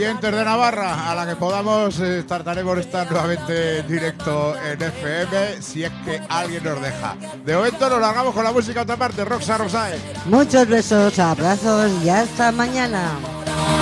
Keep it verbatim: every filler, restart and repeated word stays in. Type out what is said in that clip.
oyentes de Navarra, a la que podamos eh, trataremos de estar nuevamente en directo en F M, si es que alguien nos deja. De momento nos largamos con la música a otra parte. Roxa Rosae. Muchos besos, abrazos y hasta mañana.